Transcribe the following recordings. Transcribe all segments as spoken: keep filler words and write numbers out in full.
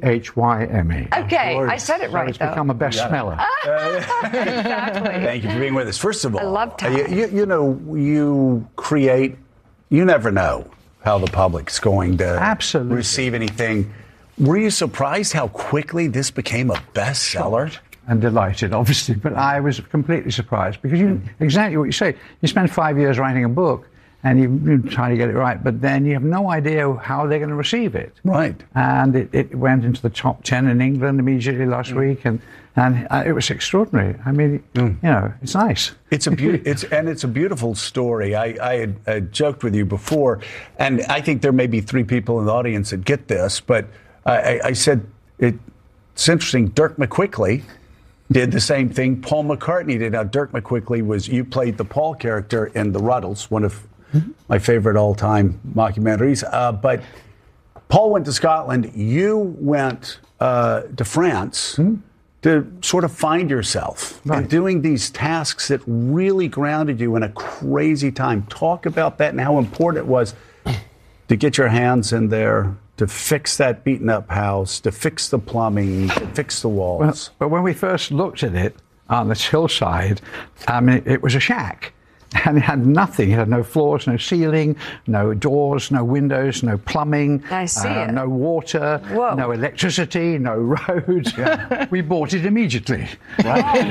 H Y M E. Okay, I said it right, so it's though. become a bestseller. Exactly. Thank you for being with us. First of all, I love uh, you, you, you know, you create, you never know how the public's going to Absolutely. receive anything. Were you surprised how quickly this became a bestseller? And delighted, obviously, but I was completely surprised because you exactly what you say. You spend five years writing a book, and you, you try to get it right, but then you have no idea how they're going to receive it. Right. And it, it went into the top ten in England immediately last mm. week, and and uh, it was extraordinary. I mean, mm. you know, it's nice. It's a be- it's and it's a beautiful story. I, I had uh, joked with you before, and I think there may be three people in the audience that get this, but I, I said it, it's interesting. Dirk McQuickley did the same thing Paul McCartney did. Now, Dirk McQuickley was, you played the Paul character in The Ruddles, one of mm-hmm. my favorite all-time mockumentaries. Uh, but Paul went to Scotland. You went uh, to France mm-hmm. to sort of find yourself right. and doing these tasks that really grounded you in a crazy time. Talk about that and how important it was to get your hands in there, to fix that beaten-up house, to fix the plumbing, to fix the walls. Well, but when we first looked at it on this hillside, I mean, it was a shack. And it had nothing. It had no floors, no ceiling, no doors, no windows, no plumbing. I see uh, it. No water, Whoa. no electricity, no roads. Yeah. We bought it immediately. Right?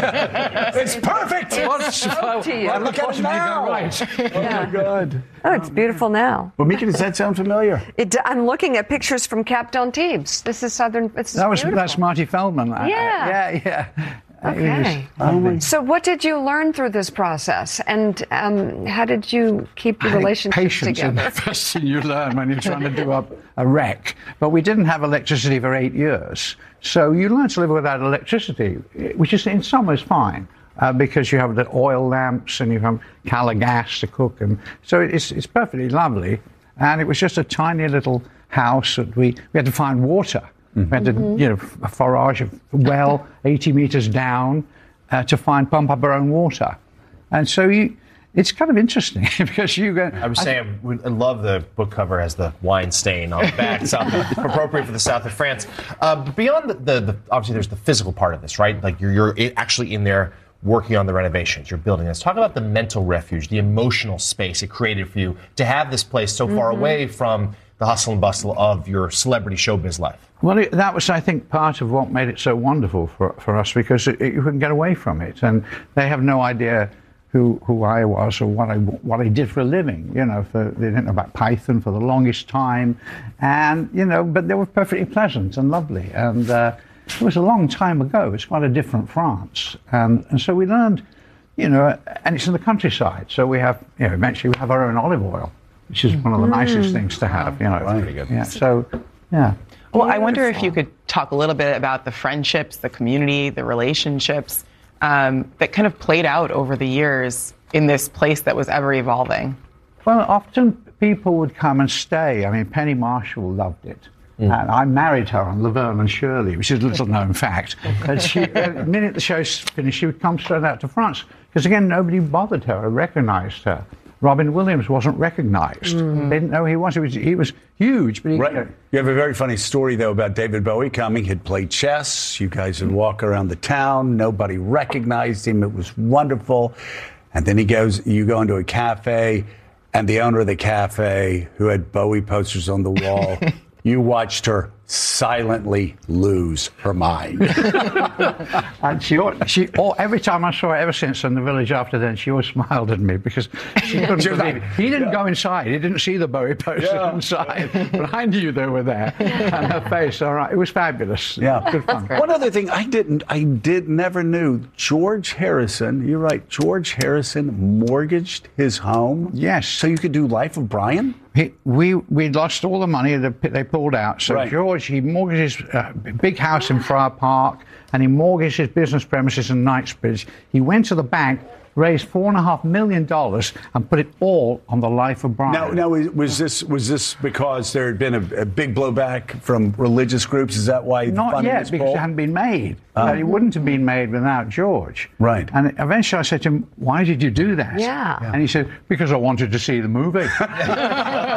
It's perfect. It's so to you. Well, look at it now. Right. Yeah. Oh, my God. Oh, it's beautiful now. Well, Mika, does that sound familiar? It, I'm looking at pictures from Cap Antibes. This is Southern. This is that was beautiful. That's Marty Feldman. Yeah. I, I, yeah, yeah. Okay. Um, so what did you learn through this process? And um, how did you keep your relationships patience together? Patience is the first thing you learn when you're trying to do up a wreck. But we didn't have electricity for eight years. So you learn to live without electricity, which is in some ways fine. Uh, because you have the oil lamps and you have Cala gas to cook. And so it's, it's perfectly lovely. And it was just a tiny little house that we, we had to find water. Mm-hmm. We had to, you know, forage a well eighty meters down uh, to find pump up our own water, and so you, it's kind of interesting because you go. I was saying, I, I love the book cover as the wine stain on the back, south, appropriate for the south of France. Uh, but beyond the, the, the, obviously, there's the physical part of this, right? Like you're you're actually in there working on the renovations, you're building this. Talk about the mental refuge, the emotional space it created for you to have this place so far mm-hmm. away from the hustle and bustle of your celebrity showbiz life. Well, it, that was, I think, part of what made it so wonderful for, for us, because it, it, you can get away from it, and they have no idea who who I was or what I what I did for a living. You know, for, they didn't know about Python for the longest time, and you know, but they were perfectly pleasant and lovely, and uh, it was a long time ago. It's quite a different France, and and so we learned, you know, and it's in the countryside, so we have, you know, eventually we have our own olive oil, which is one of the nicest things to have. You know, That's pretty good. Yeah, so yeah. Well, I wonder if you could talk a little bit about the friendships, the community, the relationships um, that kind of played out over the years in this place that was ever evolving. Well, often people would come and stay. I mean, Penny Marshall loved it. Mm. And I married her on Laverne and Shirley, which is a little known fact. And she, the minute the show's finished, she would come straight out to France. Because again, nobody bothered her or recognized her. Robin Williams wasn't recognized. Mm. They didn't know who he was. He was, he was huge. But he, right. you know, you have a very funny story, though, about David Bowie coming. He'd played chess. You guys would walk around the town. Nobody recognized him. It was wonderful. And then he goes, you go into a cafe, and the owner of the cafe, who had Bowie posters on the wall, you watched her silently lose her mind. And she, she, oh, every time I saw her ever since in the village after then, she always smiled at me because she couldn't believe it. He didn't yeah. go inside. He didn't see the Bowie posters yeah. inside, but I knew they were there. And her face, all right, it was fabulous. Yeah, good fun. One other thing I didn't, I did never knew. George Harrison. You're right. George Harrison mortgaged his home. Yes, so you could do Life of Brian. He, we we lost all the money that they pulled out. So right. George, he mortgaged his uh, big house in Friar Park, and he mortgaged his business premises in Knightsbridge. He went to the bank, raised four and a half million dollars, and put it all on the Life of Brian. Now, now was this was this because there had been a, a big blowback from religious groups? Is that why? Not yet, because it hadn't been made. Uh, it wouldn't have been made without George. Right. And eventually I said to him, "Why did you do that?" Yeah. And he said, "Because I wanted to see the movie."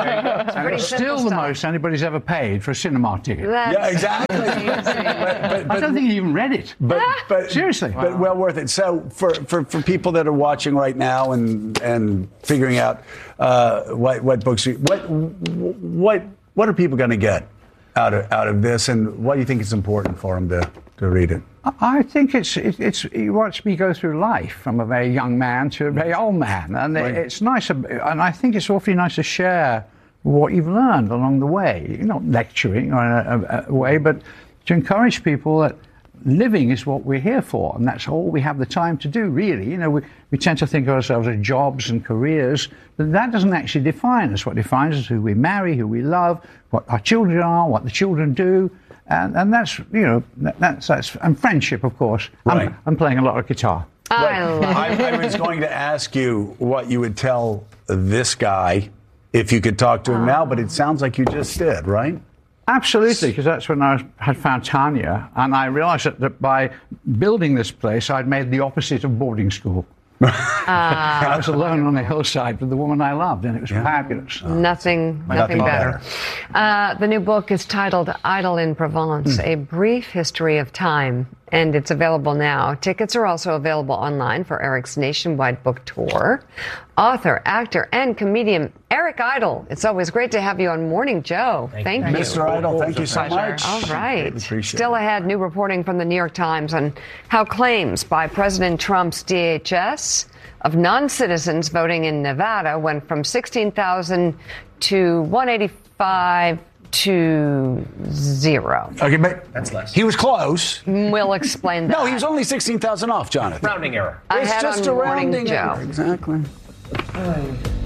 Pretty It's simple still the stuff. most anybody's ever paid for a cinema ticket. That's Yeah, exactly. amazing. But, I don't think he even read it. but, but Seriously. but well worth it. So for, for, for people that are watching right now and and figuring out uh, what what books, you- what what what are people going to get out of out of this, and why do you think it's important for them to to read it? I think it's it, it's you watch me go through life from a very young man to a very old man, and Right. it's nice, and I think it's awfully nice to share what you've learned along the way. You're not lecturing or in a, a way, but to encourage people that living is what we're here for, and that's all we have the time to do, really. You know, we, we tend to think of ourselves as jobs and careers, but that doesn't actually define us. What defines us is who we marry, who we love, what our children are, what the children do. And, and that's, you know, that, that's, that's, and friendship, of course. Right. I'm, I'm playing a lot of guitar. I love it. I, I was going to ask you what you would tell this guy if you could talk to him now, but it sounds like you just did, right? Absolutely, because that's when I was, had found Tanya, and I realized that, that by building this place, I'd made the opposite of boarding school. I was alone on a hillside with the woman I loved, and it was fabulous. Nothing, nothing Nothing better. Uh, the new book is titled Idle in Provence, A Brief History of Time, and it's available now. Tickets are also available online for Eric's nationwide book tour. Author, actor, and comedian Eric Idle. It's always great to have you on Morning Joe. Thank, you. Mister Idle, thank you so Pleasure. much. All right. Really appreciate Still it. ahead, new reporting from the New York Times on how claims by President Trump's D H S of non-citizens voting in Nevada went from sixteen thousand to one eighty-five to zero. Okay, but That's less. he was close. We'll explain that. No, he was only sixteen thousand off, Jonathan. Rounding error. I It's had just on a Morning rounding Joe. error. Exactly.